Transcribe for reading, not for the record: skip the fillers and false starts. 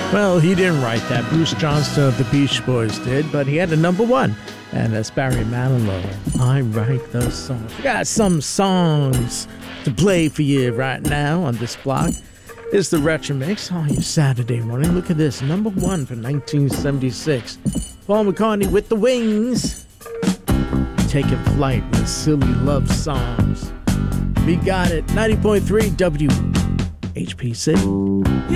Well, he didn't write that. Bruce Johnston of the Beach Boys did, but he had a number one. And that's Barry Manilow. I write those songs. We got some songs to play for you right now on this block. It's the Retro Mix on your Saturday morning. Look at this. Number one for 1976. Paul McCartney with the Wings. Taking flight with silly love songs. We got it. 90.3 WHPC.